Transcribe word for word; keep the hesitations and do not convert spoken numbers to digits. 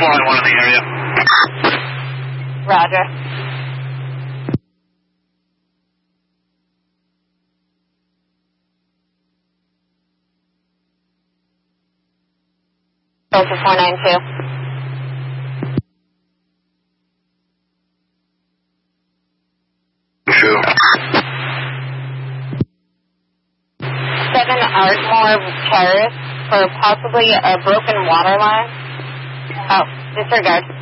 calling one in the area. Roger. Delta four nine two. Two. seven Ardmore Terrace for possibly a broken water line. Oh, disregard.